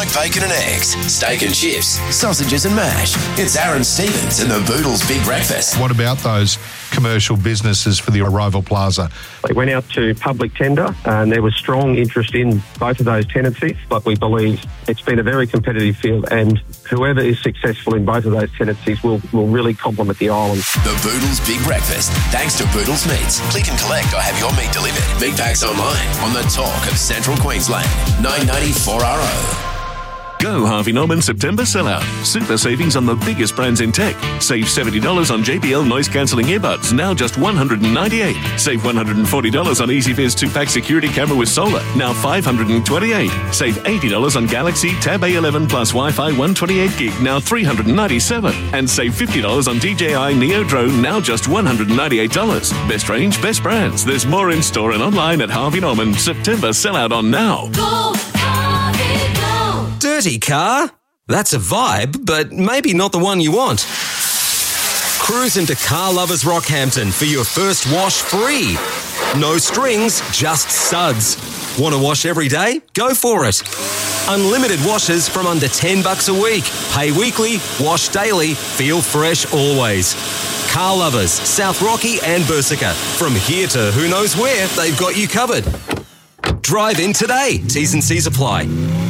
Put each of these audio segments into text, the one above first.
like bacon and eggs, steak and chips, sausages and mash. It's Aaron Stevens and the Boodles Big Breakfast. What about those commercial businesses for the Arrival Plaza? They went out to public tender and there was strong interest in both of those tenancies, but we believe it's been a very competitive field and whoever is successful in both of those tenancies will really complement the island. The Boodles Big Breakfast, thanks to Boodles Meats. Click and collect or have your meat delivered. Meat packs online on the talk of Central Queensland. 990 4RO. Go Harvey Norman September sellout. Super savings on the biggest brands in tech. Save $70 on JBL noise cancelling earbuds, now just $198. Save $140 on EasyViz 2-pack security camera with solar, now $528. Save $80 on Galaxy Tab A11 plus Wi-Fi 128 gig, now $397. And save $50 on DJI Neo Drone, now just $198. Best range, best brands. There's more in store and online at Harvey Norman. September sellout on now. Go, Harvey, go. Dirty car? That's a vibe, but maybe not the one you want. Cruise into Car Lovers Rockhampton for your first wash free. No strings, just suds. Want to wash every day? Go for it. Unlimited washes from under $10 a week. Pay weekly, wash daily, feel fresh always. Car Lovers, South Rocky and Bersica. From here to who knows where, they've got you covered. Drive in today. T's and C's apply.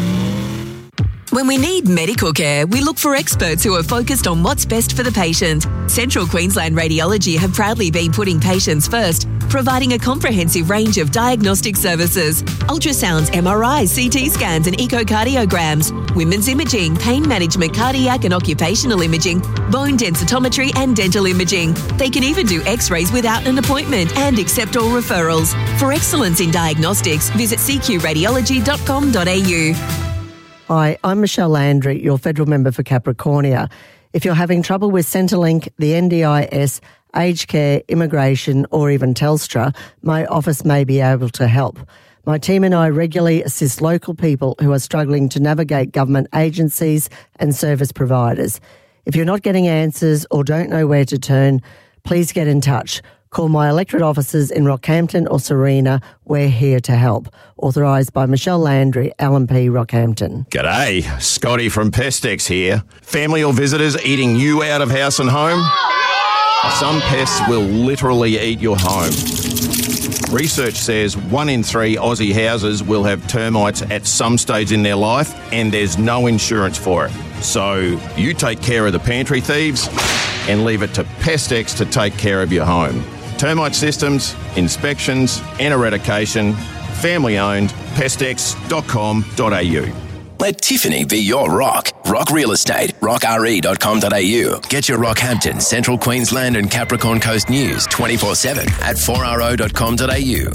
When we need medical care, we look for experts who are focused on what's best for the patient. Central Queensland Radiology have proudly been putting patients first, providing a comprehensive range of diagnostic services: ultrasounds, MRIs, CT scans and echocardiograms, women's imaging, pain management, cardiac and occupational imaging, bone densitometry and dental imaging. They can even do x-rays without an appointment and accept all referrals. For excellence in diagnostics, visit cqradiology.com.au. Hi, I'm Michelle Landry, your federal member for Capricornia. If you're having trouble with Centrelink, the NDIS, aged care, immigration or even Telstra, my office may be able to help. My team and I regularly assist local people who are struggling to navigate government agencies and service providers. If you're not getting answers or don't know where to turn, please get in touch. Call my electorate offices in Rockhampton or Serena. We're here to help. Authorised by Michelle Landry, LNP Rockhampton. G'day, Scotty from Pestex here. Family or visitors eating you out of house and home? Some pests will literally eat your home. Research says 1 in 3 Aussie houses will have termites at some stage in their life and there's no insurance for it. So you take care of the pantry thieves and leave it to Pestex to take care of your home. Termite systems, inspections and eradication. Family owned. Pestex.com.au. Let Tiffany be your rock. Rock Real Estate. RockRE.com.au. Get your Rockhampton, Central Queensland and Capricorn Coast news 24/7 at 4RO.com.au.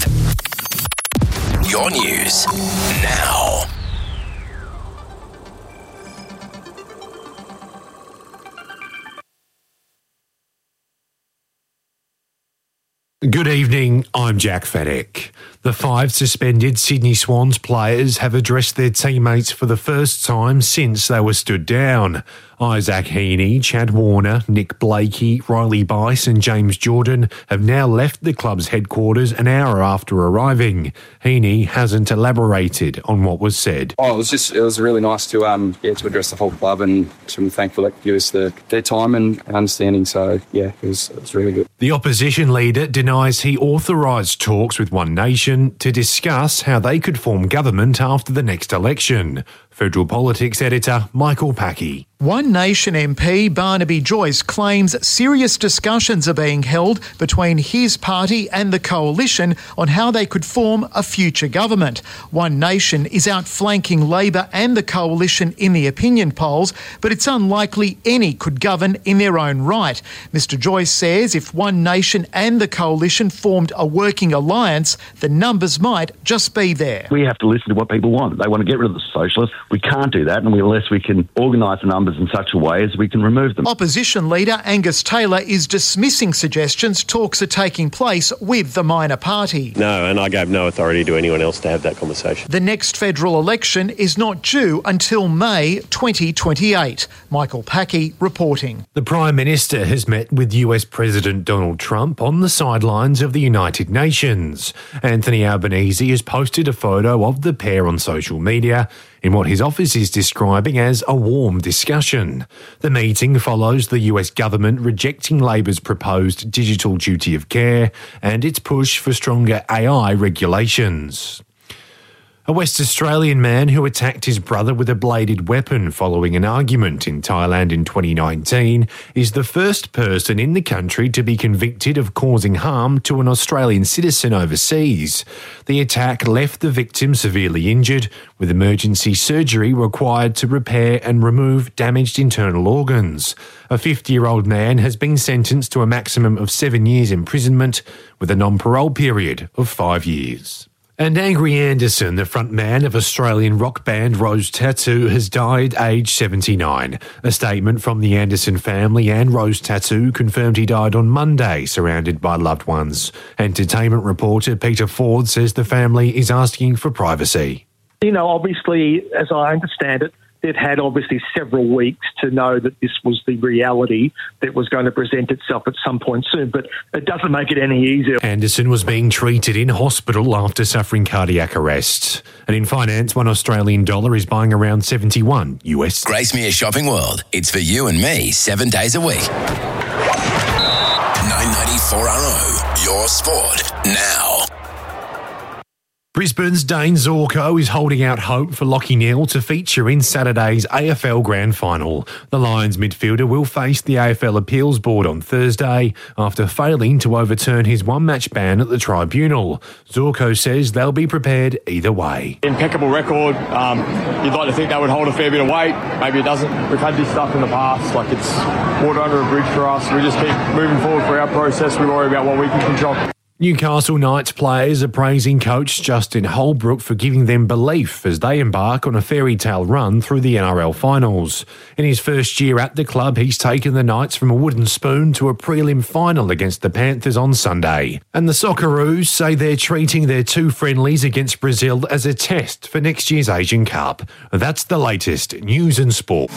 Your news now. Good evening, I'm Jack Fedek. The 5 suspended Sydney Swans players have addressed their teammates for the first time since they were stood down. Isaac Heaney, Chad Warner, Nick Blakey, Riley Bice and James Jordan have now left the club's headquarters an hour after arriving. Heaney hasn't elaborated on what was said. It was really nice to address the whole club, and I'm thankful that give us their time and understanding. So yeah, it was really good. The opposition leader denies he authorised talks with One Nation to discuss how they could form government after the next election. Federal Politics editor Michael Packey. One Nation MP Barnaby Joyce claims serious discussions are being held between his party and the coalition on how they could form a future government. One Nation is outflanking Labor and the coalition in the opinion polls, but it's unlikely any could govern in their own right. Mr Joyce says if One Nation and the coalition formed a working alliance, the numbers might just be there. We have to listen to what people want. They want to get rid of the socialists. We can't do that unless we can organise the numbers numbers in such a way as we can remove them. Opposition leader Angus Taylor is dismissing suggestions talks are taking place with the minor party. No, and I gave no authority to anyone else to have that conversation. The next federal election is not due until May 2028. Michael Packey reporting. The Prime Minister has met with US President Donald Trump on the sidelines of the United Nations. Anthony Albanese has posted a photo of the pair on social media in what his office is describing as a warm discussion. The meeting follows the US government rejecting Labor's proposed digital duty of care and its push for stronger AI regulations. A West Australian man who attacked his brother with a bladed weapon following an argument in Thailand in 2019 is the first person in the country to be convicted of causing harm to an Australian citizen overseas. The attack left the victim severely injured, with emergency surgery required to repair and remove damaged internal organs. A 50-year-old man has been sentenced to a maximum of 7 years imprisonment with a non-parole period of 5 years. And Angry Anderson, the frontman of Australian rock band Rose Tattoo, has died aged 79. A statement from the Anderson family and Rose Tattoo confirmed he died on Monday, surrounded by loved ones. Entertainment reporter Peter Ford says the family is asking for privacy. You know, obviously, as I understand it, they've had obviously several weeks to know that this was the reality that was going to present itself at some point soon, but it doesn't make it any easier. Anderson was being treated in hospital after suffering cardiac arrest. And in finance, $1 Australian is buying around 71 US. Gracemere Shopping World. It's for you and me 7 days a week. 994RO. Your sport now. Brisbane's Dane Zorko is holding out hope for Lachie Neale to feature in Saturday's AFL Grand Final. The Lions midfielder will face the AFL Appeals Board on Thursday after failing to overturn his one-match ban at the tribunal. Zorko says they'll be prepared either way. Impeccable record. You'd like to think that would hold a fair bit of weight. Maybe it doesn't. We've had this stuff in the past. Like, it's water under a bridge for us. We just keep moving forward for our process. We worry about what we can control. Newcastle Knights players are praising coach Justin Holbrook for giving them belief as they embark on a fairy tale run through the NRL finals. In his first year at the club, he's taken the Knights from a wooden spoon to a prelim final against the Panthers on Sunday. And the Socceroos say they're treating their two friendlies against Brazil as a test for next year's Asian Cup. That's the latest news and sport.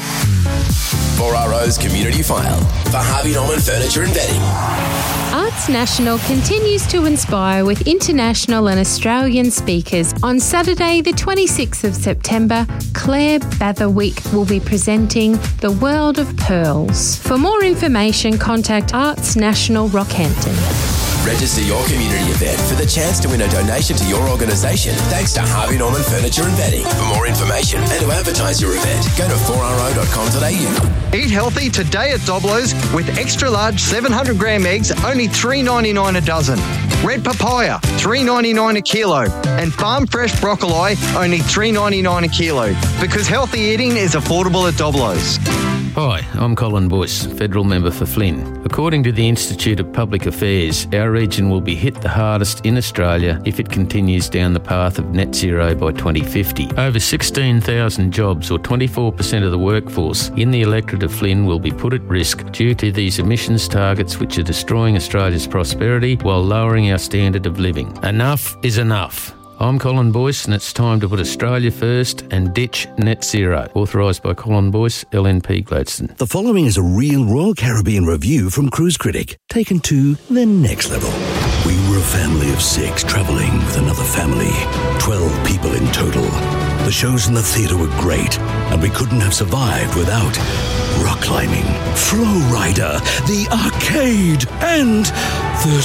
4RO's Community File for Harvey Norman Furniture and Bedding. Arts National continues to inspire with international and Australian speakers. On Saturday, the 26th of September, Claire Batherwick will be presenting The World of Pearls. For more information, contact Arts National Rockhampton. Register your community event for the chance to win a donation to your organisation thanks to Harvey Norman Furniture and Bedding. For more information and to advertise your event, go to 4ro.com.au. Eat healthy today at Doblo's with extra large 700 gram eggs, only $3.99 a dozen. Red papaya, $3.99 a kilo. And farm fresh broccoli, only $3.99 a kilo. Because healthy eating is affordable at Doblo's. Hi, I'm Colin Boyce, Federal Member for Flynn. According to the Institute of Public Affairs, our region will be hit the hardest in Australia if it continues down the path of net zero by 2050. Over 16,000 jobs, or 24% of the workforce, in the electorate of Flynn will be put at risk due to these emissions targets which are destroying Australia's prosperity while lowering our standard of living. Enough is enough. I'm Colin Boyce, and it's time to put Australia first and ditch net zero. Authorised by Colin Boyce, LNP Gladstone. The following is a real Royal Caribbean review from Cruise Critic, taken to the next level. We were a family of 6 travelling with another family, 12 people in total. The shows in the theatre were great, and we couldn't have survived without rock climbing, Flow Rider, the arcade, and the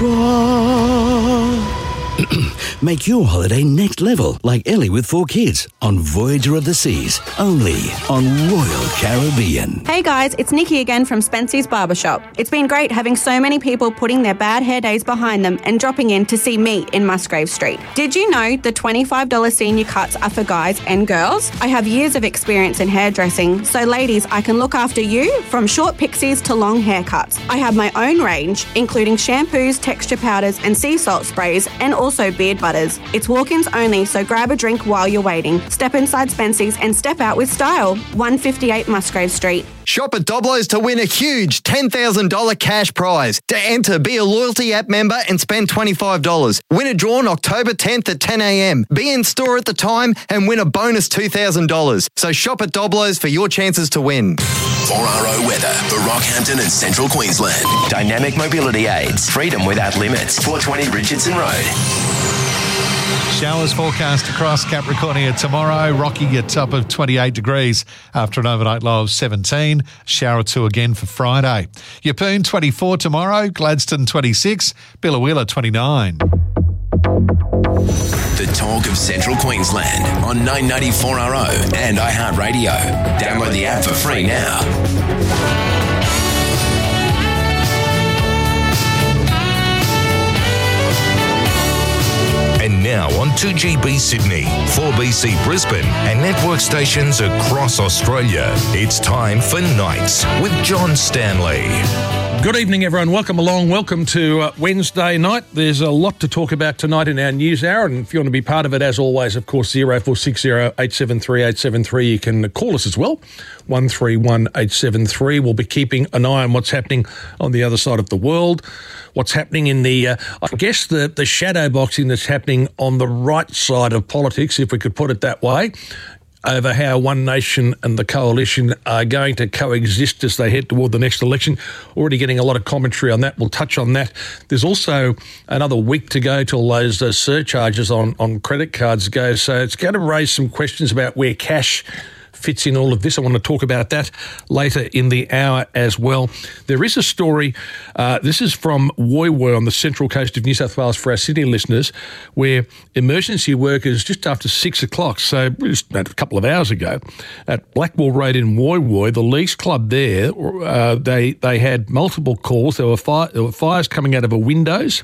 spa. Make your holiday next level, like Ellie with 4 kids, on Voyager of the Seas, only on Royal Caribbean. Hey guys, it's Nikki again from Spency's Barbershop. It's been great having so many people putting their bad hair days behind them and dropping in to see me in Musgrave Street. Did you know the $25 senior cuts are for guys and girls? I have years of experience in hairdressing, so ladies, I can look after you from short pixies to long haircuts. I have my own range, including shampoos, texture powders and sea salt sprays, and also beard Beard Butters. It's walk-ins only, so grab a drink while you're waiting. Step inside Spency's and step out with style. 158 Musgrave Street. Shop at Doblo's to win a huge $10,000 cash prize. To enter, be a loyalty app member and spend $25. Winner drawn October 10th at 10 a.m. Be in store at the time and win a bonus $2,000. So shop at Doblo's for your chances to win. 4RO weather for Rockhampton and Central Queensland. Dynamic mobility aids. Freedom without limits. 420 Richardson Road. Showers forecast across Capricornia tomorrow. Rocky at top of 28 degrees after an overnight low of 17. Shower 2 again for Friday. Yeppoon 24 tomorrow. Gladstone 26. Billawheeler 29. The talk of Central Queensland on 994RO and iHeartRadio. Download the app for free now. And now on 2GB Sydney, 4BC Brisbane and network stations across Australia. It's time for Nights with John Stanley. Good evening, everyone. Welcome along. Welcome to Wednesday night. There's a lot to talk about tonight in our news hour, and if you want to be part of it, as always, of course, 0460 873 873. You can call us as well, 131 873. We'll be keeping an eye on what's happening on the other side of the world, what's happening in the, I guess, the shadow boxing that's happening on the right side of politics, if we could put it that way, over how One Nation and the Coalition are going to coexist as they head toward the next election. Already getting a lot of commentary on that. We'll touch on that. There's also another week to go till those surcharges on credit cards go, so it's going to raise some questions about where cash fits in all of this. I want to talk about that later in the hour as well. There is a story, this is from Woy Woy on the central coast of New South Wales for our Sydney listeners, where emergency workers just after 6 o'clock, so just a couple of hours ago, at Blackwall Road in Woy Woy, the Leagues Club there, they had multiple calls. There were fires coming out of a windows.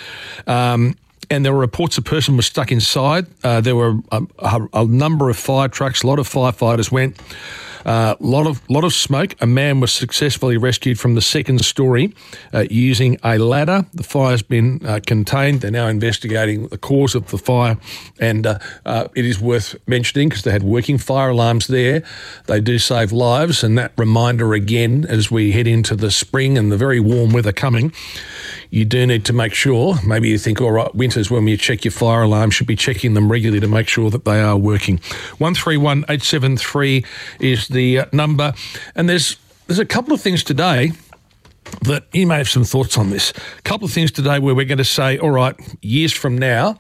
And there were reports a person was stuck inside. There were a number of fire trucks. A lot of firefighters went. Lot of smoke. A man was successfully rescued from the second story using a ladder. The fire's been contained. They're now investigating the cause of the fire, and it is worth mentioning because they had working fire alarms there. They do save lives, and that reminder again as we head into the spring and the very warm weather coming. You do need to make sure, maybe you think, all right, winters when you check your fire alarm, should be checking them regularly to make sure that they are working. 131 873 is the number. And there's a couple of things today that you may have some thoughts on this. A couple of things today where we're going to say, all right, years from now,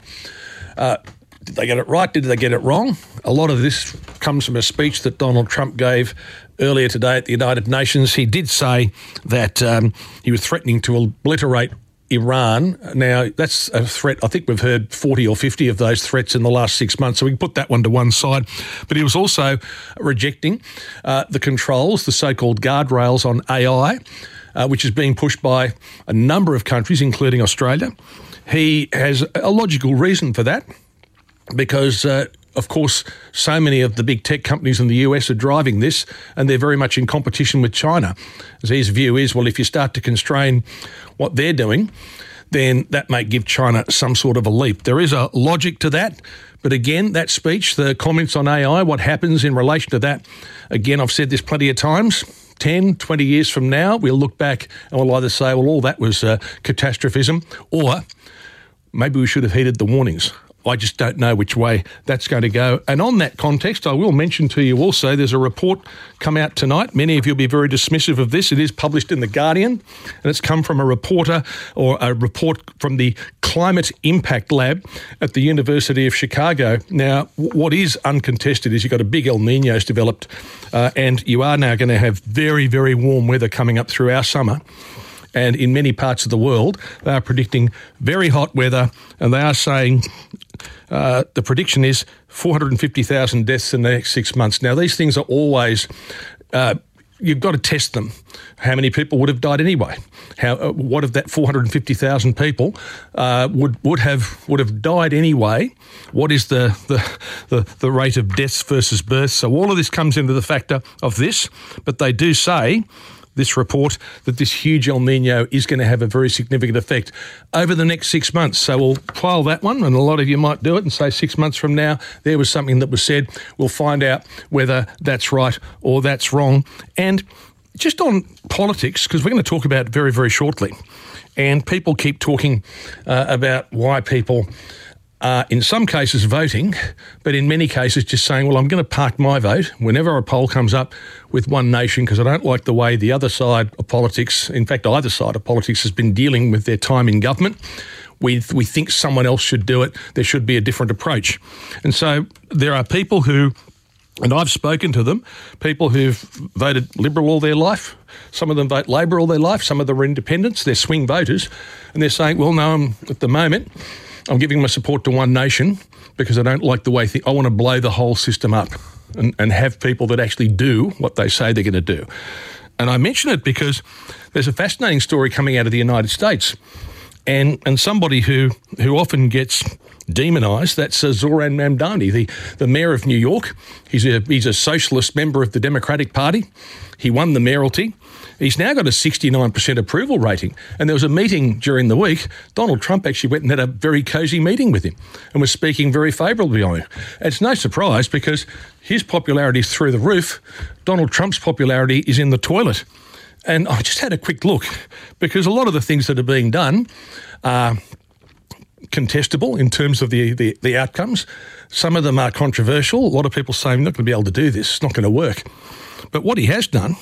did they get it right? Did they get it wrong? A lot of this comes from a speech that Donald Trump gave earlier today at the United Nations. He did say that he was threatening to obliterate Iran. Now, that's a threat. I think we've heard 40 or 50 of those threats in the last 6 months, so we can put that one to one side. But he was also rejecting the controls, the so-called guardrails on AI, which is being pushed by a number of countries, including Australia. He has a logical reason for that because of course, so many of the big tech companies in the US are driving this, and they're very much in competition with China. So his view is, well, if you start to constrain what they're doing, then that may give China some sort of a leap. There is a logic to that. But again, that speech, the comments on AI, what happens in relation to that, again, I've said this plenty of times, 10, 20 years from now, we'll look back and we'll either say, well, all that was catastrophism, or maybe we should have heeded the warnings. I just don't know which way that's going to go. And on that context, I will mention to you also, there's a report come out tonight. Many of you will be very dismissive of this. It is published in The Guardian, and it's come from a reporter, or a report from the Climate Impact Lab at the University of Chicago. Now, what is uncontested is you've got a big El Niño's developed, and you are now going to have very, very warm weather coming up through our summer. And in many parts of the world, they are predicting very hot weather, and they are saying the prediction is 450,000 deaths in the next 6 months. Now, these things are always, you've got to test them. How many people would have died anyway? What if that 450,000 people would have died anyway? What is the rate of deaths versus births? So all of this comes into the factor of this, but they do say this report that this huge El Nino is going to have a very significant effect over the next 6 months. So we'll trial that one, and a lot of you might do it and say 6 months from now there was something that was said. We'll find out whether that's right or that's wrong. And just on politics, because we're going to talk about it very, very shortly, and people keep talking about why people are in some cases voting, but in many cases just saying, well, I'm going to park my vote whenever a poll comes up with One Nation because I don't like the way the other side of politics, in fact, either side of politics has been dealing with their time in government. We think someone else should do it. There should be a different approach. And so there are people who, and I've spoken to them, people who've voted Liberal all their life. Some of them vote Labor all their life. Some of them are independents. They're swing voters. And they're saying, well, no, at the moment, I'm giving my support to One Nation because I don't like the way I want to blow the whole system up and have people that actually do what they say they're going to do. And I mention it because there's a fascinating story coming out of the United States. And somebody who often gets demonised, that's Zoran Mamdani, the mayor of New York. He's a socialist member of the Democratic Party. He won the mayoralty. He's now got a 69% approval rating. And there was a meeting during the week. Donald Trump actually went and had a very cosy meeting with him and was speaking very favourably on him. It's no surprise because his popularity is through the roof. Donald Trump's popularity is in the toilet. And I just had a quick look because a lot of the things that are being done are contestable in terms of the outcomes. Some of them are controversial. A lot of people saying, we're not going to be able to do this. It's not going to work. But what he has done,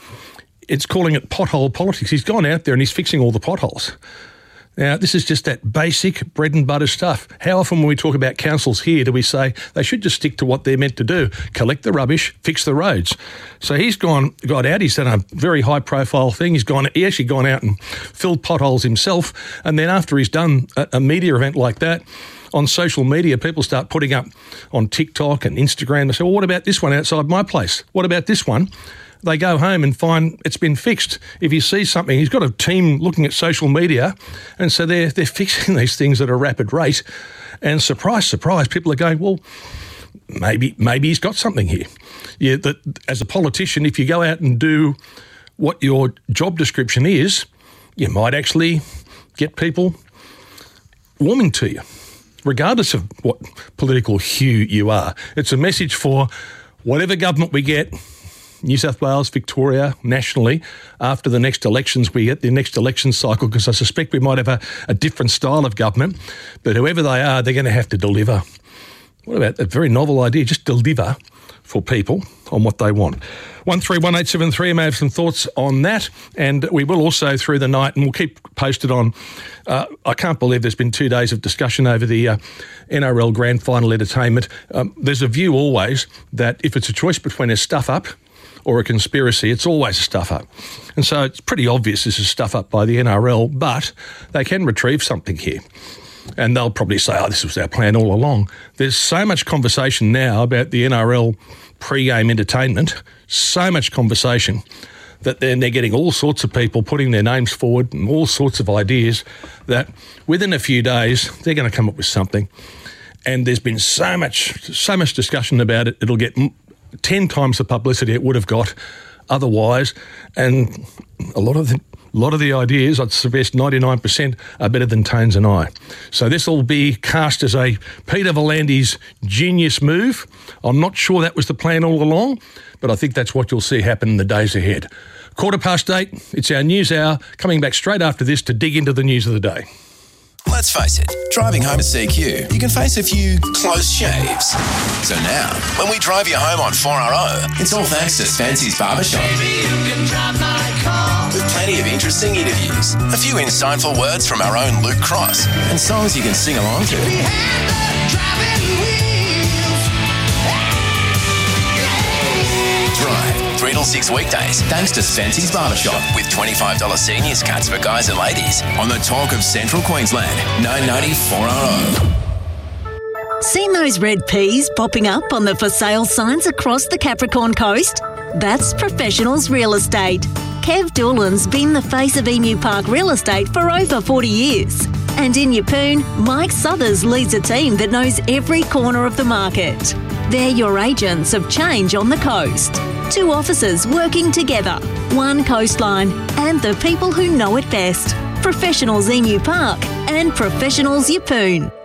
it's calling it pothole politics. He's gone out there and he's fixing all the potholes. Now, this is just that basic bread and butter stuff. How often when we talk about councils here do we say they should just stick to what they're meant to do, collect the rubbish, fix the roads? So he's got out, he's done a very high-profile thing. He actually gone out and filled potholes himself, and then after he's done a media event like that, on social media, people start putting up on TikTok and Instagram. They say, well, what about this one outside my place? What about this one? They go home and find it's been fixed. If you see something, he's got a team looking at social media, and so they're fixing these things at a rapid rate. And surprise, surprise, people are going, well, maybe he's got something here. Yeah, that as a politician, if you go out and do what your job description is, you might actually get people warming to you, regardless of what political hue you are. It's a message for whatever government we get, New South Wales, Victoria, nationally, after the next elections, we get the next election cycle, because I suspect we might have a different style of government, but whoever they are, they're going to have to deliver. What about a very novel idea? Just deliver for people on what they want. 131873, I may have some thoughts on that, and we will also through the night, and we'll keep posted on, I can't believe there's been 2 days of discussion over the NRL Grand Final entertainment. There's a view always that if it's a choice between a stuff-up or a conspiracy, it's always a stuff-up. And so it's pretty obvious this is stuff-up by the NRL, but they can retrieve something here. And they'll probably say, oh, this was our plan all along. There's so much conversation now about the NRL pre-game entertainment, so much conversation, that then they're getting all sorts of people putting their names forward and all sorts of ideas that within a few days they're going to come up with something. And there's been so much discussion about it, it'll get 10 times the publicity it would have got otherwise. And a lot of the ideas, I'd suggest 99%, are better than Tones and I. So this will be cast as a Peter V'landys genius move. I'm not sure that was the plan all along, but I think that's what you'll see happen in the days ahead. 8:15, it's our news hour, coming back straight after this to dig into the news of the day. Let's face it, driving home to CQ, you can face a few close shaves. So now, when we drive you home on 4RO, it's all thanks to Spency's Barbershop. With plenty of interesting interviews, a few insightful words from our own Luke Cross, and songs you can sing along to. Drive 3 till 6 weekdays, thanks to Spency's Barbershop, with $25 seniors cuts for guys and ladies on the talk of Central Queensland, 990 4RO. Seen those red peas popping up on the for sale signs across the Capricorn Coast? That's Professionals Real Estate. Kev Doolan's been the face of Emu Park Real Estate for over 40 years. And in Yeppoon, Mike Southers leads a team that knows every corner of the market. They're your agents of change on the coast. 2 officers working together, 1 coastline, and the people who know it best. Professionals Emu Park and Professionals Yeppoon.